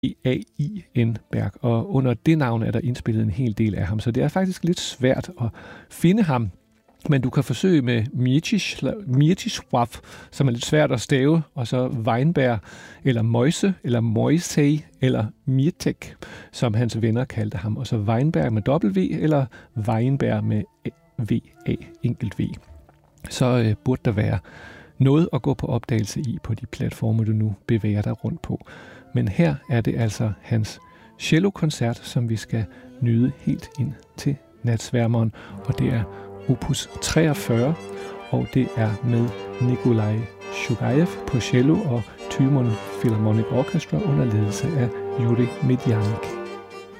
Wainberg, og under det navn er der indspillet en hel del af ham, så det er faktisk lidt svært at finde ham. Men du kan forsøge med Mieczysław, som er lidt svært at stave, og så Weinberg, eller Moise, eller Moisey, eller Mietek, som hans venner kaldte ham. Og så Weinberg med W, eller Weinberg med V-A, enkelt V. Så burde der være noget at gå på opdagelse i på de platforme, du nu bevæger dig rundt på. Men her er det altså hans cellokoncert, som vi skal nyde helt ind til natsværmeren, og det er opus 43, og det er med Nikolaj Shugayev på cello og Tymon Philharmonic Orchestra under ledelse af Yuri Medjanik.